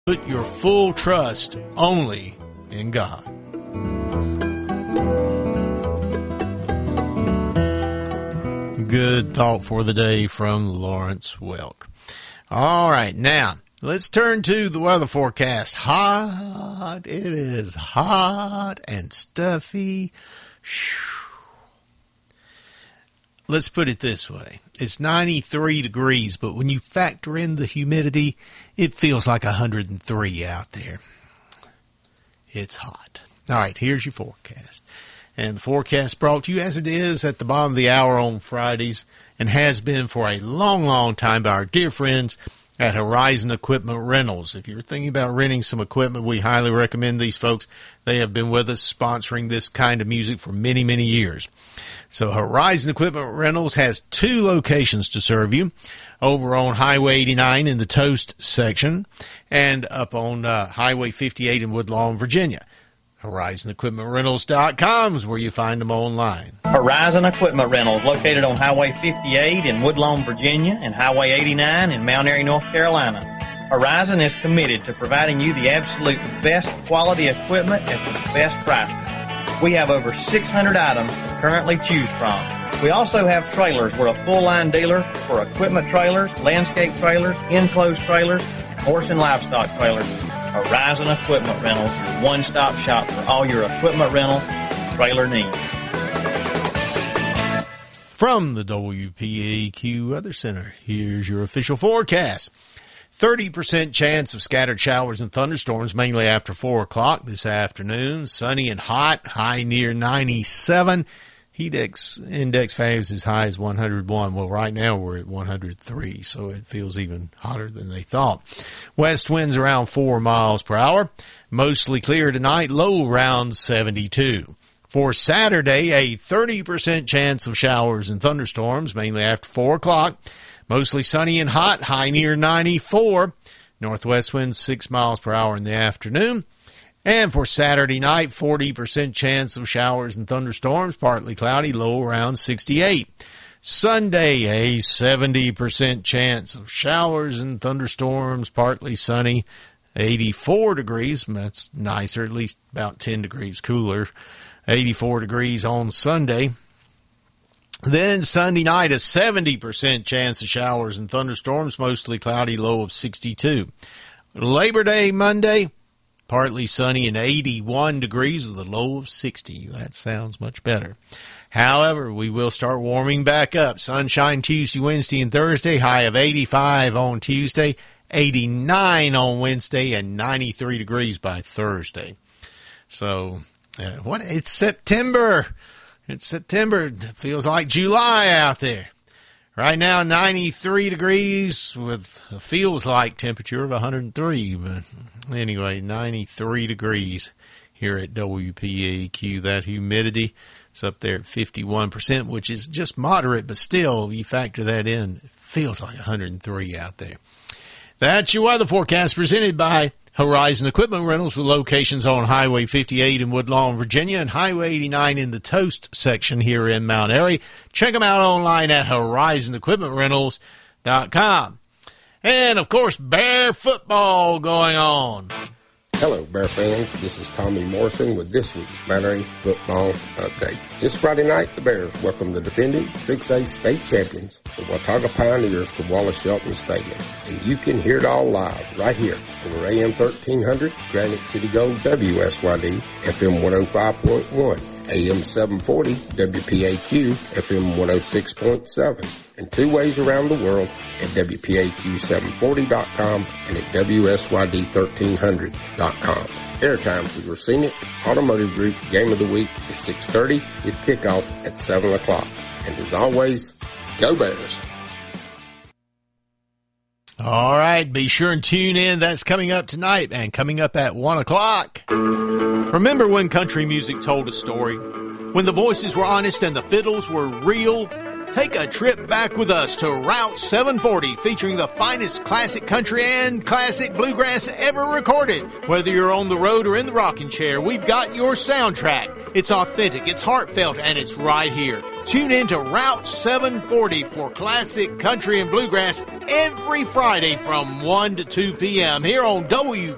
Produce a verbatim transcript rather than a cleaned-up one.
Put your full trust only in God. Good thought for the day from Lawrence Welk. All right, now let's turn to the weather forecast. Hot, it is hot and stuffy. Let's put it this way. It's ninety-three degrees, but when you factor in the humidity, it feels like one hundred three out there. It's hot. All right, here's your forecast. And the forecast brought to you as it is at the bottom of the hour on Fridays and has been for a long, long time by our dear friends at Horizon Equipment Rentals. If you're thinking about renting some equipment, we highly recommend these folks. They have been with us sponsoring this kind of music for many, many years. So Horizon Equipment Rentals has two locations to serve you, over on Highway eighty-nine in the Toast section and up on uh, Highway fifty-eight in Woodlawn, Virginia. Horizon Equipment Rentals dot com is where you find them online. Horizon Equipment Rentals, located on Highway fifty-eight in Woodlawn, Virginia, and Highway eighty-nine in Mount Airy, North Carolina. Horizon is committed to providing you the absolute best quality equipment at the best price. We have over six hundred items to currently choose from. We also have trailers. We're a full-line dealer for equipment trailers, landscape trailers, enclosed trailers, and horse and livestock trailers. Horizon Equipment Rentals, one-stop shop for all your equipment rental and trailer needs. From the W P A Q Weather Center, here's your official forecast. thirty percent chance of scattered showers and thunderstorms, mainly after four o'clock this afternoon. Sunny and hot, high near ninety-seven. Heat index values as high as one hundred one. Well, right now we're at one hundred three, so it feels even hotter than they thought. West winds around four miles per hour. Mostly clear tonight, low around seventy-two. For Saturday, a thirty percent chance of showers and thunderstorms, mainly after four o'clock. Mostly sunny and hot, high near ninety-four. Northwest winds six miles per hour in the afternoon. And for Saturday night, forty percent chance of showers and thunderstorms, partly cloudy, low around sixty-eight. Sunday, a seventy percent chance of showers and thunderstorms, partly sunny, eighty-four degrees. That's nicer, at least about ten degrees cooler. eighty-four degrees on Sunday. Then Sunday night, a seventy percent chance of showers and thunderstorms, mostly cloudy, low of sixty-two. Labor Day Monday, partly sunny and eighty-one degrees with a low of sixty. That sounds much better. However, we will start warming back up. Sunshine Tuesday, Wednesday, and Thursday. High of eighty-five on Tuesday, eighty-nine on Wednesday, and ninety-three degrees by Thursday. So, uh, what? It's September. It's September. It feels like July out there. Right now, ninety-three degrees with a feels like temperature of one hundred three. But anyway, ninety-three degrees here at W P A Q. That humidity is up there at fifty-one percent, which is just moderate, but still, you factor that in, it feels like one hundred three out there. That's your weather forecast presented by Horizon Equipment Rentals with locations on Highway fifty-eight in Woodlawn, Virginia, and Highway eighty-nine in the Toast section here in Mount Airy. Check them out online at Horizon Equipment Rentals dot com. And, of course, Bear football going on. Hello, Bear fans. This is Tommy Morrison with this week's Mount Airy Football Update. This Friday night, the Bears welcome the defending six A state champions, the Watauga Pioneers, to Wallace Shelton Stadium. And you can hear it all live right here over A M thirteen hundred, Granite City Gold W S Y D, F M one oh five point one, A M seven forty, W P A Q, F M one oh six point seven, and two ways around the world at W P A Q seven forty dot com and at W S Y D thirteen hundred dot com. Airtime for your Scenic Automotive Group Game of the Week is six thirty with kickoff at seven o'clock. And as always, go Bears! All right, be sure and tune in. That's coming up tonight and coming up at one o'clock. Remember when country music told a story? When the voices were honest and the fiddles were real? Take a trip back with us to Route seven forty, featuring the finest classic country and classic bluegrass ever recorded. Whether you're on the road or in the rocking chair, we've got your soundtrack. It's authentic, it's heartfelt, and it's right here. Tune in to Route seven forty for classic country and bluegrass every Friday from one to two p.m. here on W